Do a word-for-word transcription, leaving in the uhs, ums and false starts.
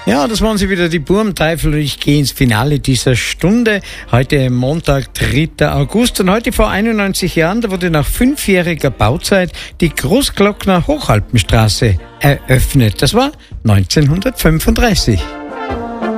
Ja, das waren sie wieder, die Burmteufel, und ich gehe ins Finale dieser Stunde. Heute Montag, dritter August, und heute vor einundneunzig Jahren, da wurde nach fünfjähriger Bauzeit die Großglockner Hochalpenstraße eröffnet. Das war neunzehnhundertfünfunddreißig.